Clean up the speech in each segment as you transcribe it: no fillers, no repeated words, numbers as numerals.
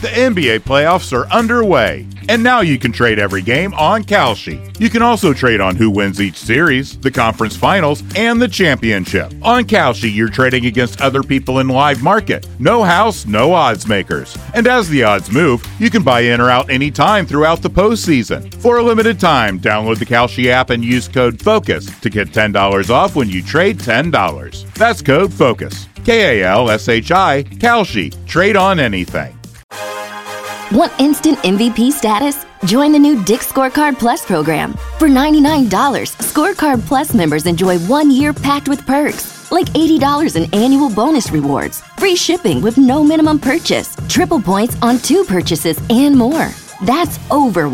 The NBA playoffs are underway, and now you can trade every game on Kalshi. You can also trade on who wins each series, the conference finals, and the championship. On Kalshi, you're trading against other people in live market. No house, no odds makers. And as the odds move, you can buy in or out anytime throughout the postseason. For a limited time, download the Kalshi app and use code FOCUS to get $10 off when you trade $10. That's code FOCUS. Kalshi, Kalshi. Trade on anything. Want instant MVP status? Join the new Dick's Scorecard Plus program. For $99, Scorecard Plus members enjoy 1 year packed with perks, like $80 in annual bonus rewards, free shipping with no minimum purchase, triple points on 2 purchases, and more. That's over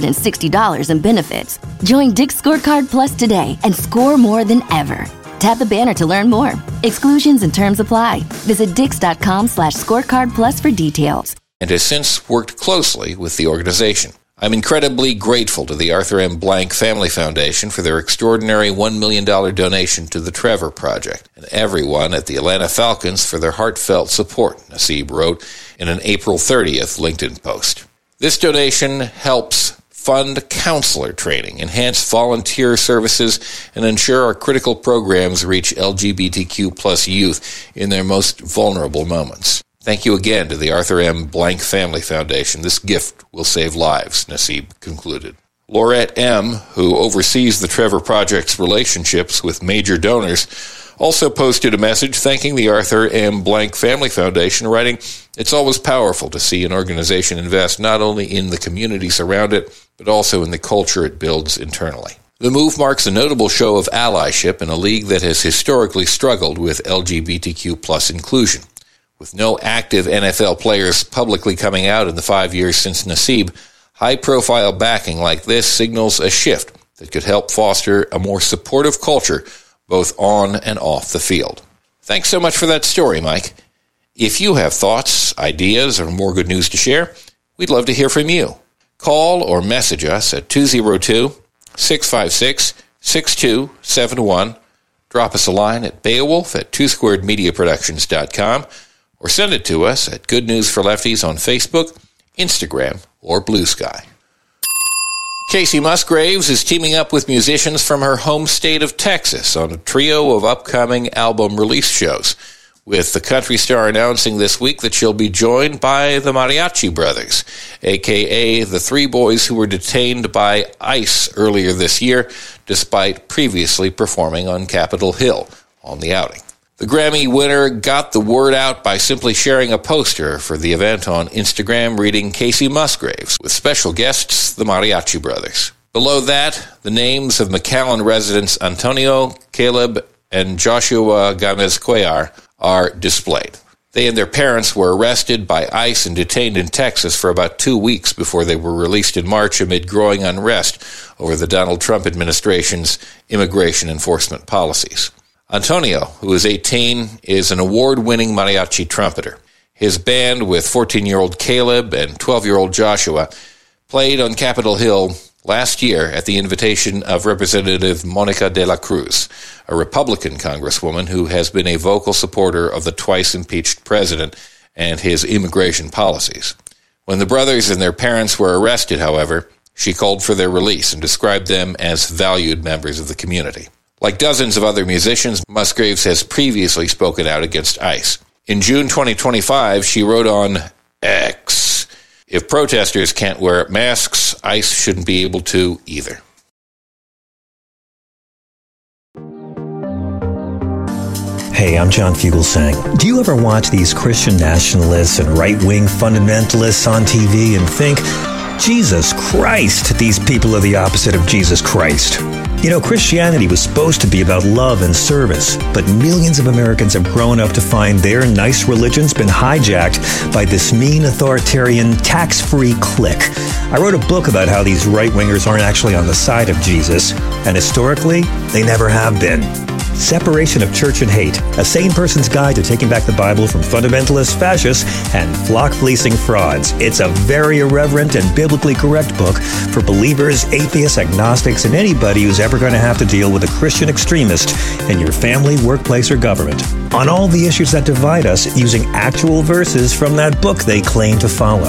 $160 in benefits. Join Dick's Scorecard Plus today and score more than ever. Tap the banner to learn more. Exclusions and terms apply. Visit dix.com/scorecardplus for details. And has since worked closely with the organization. I'm incredibly grateful to the Arthur M. Blank Family Foundation for their extraordinary $1 million donation to the Trevor Project, and everyone at the Atlanta Falcons for their heartfelt support, Nassib wrote in an April 30th LinkedIn post. This donation helps fund counselor training, enhance volunteer services, and ensure our critical programs reach LGBTQ plus youth in their most vulnerable moments. Thank you again to the Arthur M. Blank Family Foundation. This gift will save lives, Nassib concluded. Laurette M., who oversees the Trevor Project's relationships with major donors, also posted a message thanking the Arthur M. Blank Family Foundation, writing, "It's always powerful to see an organization invest not only in the communities around it, but also in the culture it builds internally." The move marks a notable show of allyship in a league that has historically struggled with LGBTQ plus inclusion. With no active NFL players publicly coming out in the 5 years since Nassib, high-profile backing like this signals a shift that could help foster a more supportive culture both on and off the field. Thanks so much for that story, Mike. If you have thoughts, ideas, or more good news to share, we'd love to hear from you. Call or message us at 202-656-6271. Drop us a line at Beowulf@twosquaredmediaproductions.com. or send it to us at Good News for Lefties on Facebook, Instagram, or Blue Sky. Kacey Musgraves is teaming up with musicians from her home state of Texas on a trio of upcoming album release shows, with the country star announcing this week that she'll be joined by the Mariachi Brothers, a.k.a. the 3 boys who were detained by ICE earlier this year, despite previously performing on Capitol Hill on the outing. The Grammy winner got the word out by simply sharing a poster for the event on Instagram reading Kacey Musgraves, with special guests, the Mariachi Brothers. Below that, the names of McAllen residents Antonio, Caleb, and Joshua Gomez-Cuellar are displayed. They and their parents were arrested by ICE and detained in Texas for about 2 weeks before they were released in March amid growing unrest over the Donald Trump administration's immigration enforcement policies. Antonio, who is 18, is an award-winning mariachi trumpeter. His band, with 14-year-old Caleb and 12-year-old Joshua, played on Capitol Hill last year at the invitation of Representative Monica de la Cruz, a Republican congresswoman who has been a vocal supporter of the twice-impeached president and his immigration policies. When the brothers and their parents were arrested, however, she called for their release and described them as valued members of the community. Like dozens of other musicians, Musgraves has previously spoken out against ICE. In June 2025, she wrote on X, "If protesters can't wear masks, ICE shouldn't be able to either." Hey, I'm John Fugelsang. Do you ever watch these Christian nationalists and right-wing fundamentalists on TV and think, Jesus Christ, these people are the opposite of Jesus Christ? You know, Christianity was supposed to be about love and service, but millions of Americans have grown up to find their nice religion's been hijacked by this mean authoritarian tax-free clique. I wrote a book about how these right-wingers aren't actually on the side of Jesus, and historically, they never have been. Separation of Church and Hate, A Sane Person's Guide to Taking Back the Bible from Fundamentalist Fascists and Flock-Fleecing Frauds. It's a very irreverent and biblically correct book for believers, atheists, agnostics, and anybody who's ever going to have to deal with a Christian extremist in your family, workplace, or government. On all the issues that divide us, using actual verses from that book they claim to follow.